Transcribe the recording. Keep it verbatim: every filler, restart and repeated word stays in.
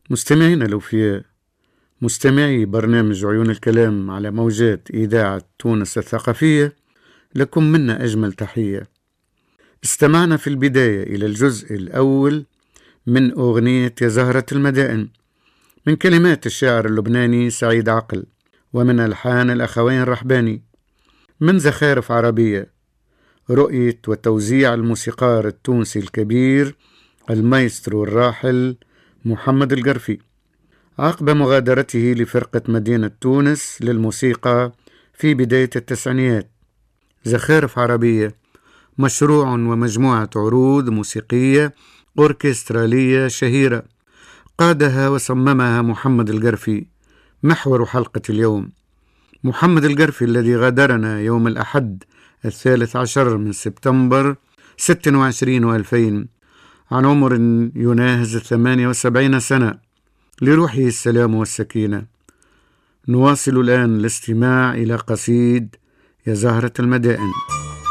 مستمعينا الأوفياء، مستمعي برنامج عيون الكلام على موجات إذاعة تونس الثقافية، لكم منا أجمل تحية. استمعنا في البداية إلى الجزء الأول من أغنية يا زهرة المدائن من كلمات الشاعر اللبناني سعيد عقل، ومن ألحان الأخوين رحباني. من زخارف عربية، رؤية وتوزيع الموسيقار التونسي الكبير المايسترو الراحل محمد القرفي، عقب مغادرته لفرقة مدينة تونس للموسيقى في بداية التسعينيات. زخارف عربية مشروع ومجموعة عروض موسيقية أوركسترالية شهيرة قادها وصممها محمد القرفي. محور حلقة اليوم محمد القرفي الذي غادرنا يوم الأحد الثالث عشر من سبتمبر ستة وعشرين وألفين عن عمر يناهز الثمانية وسبعين سنة، لروحه السلام والسكينة. نواصل الآن الاستماع إلى قصيد يا زهرة المدائن.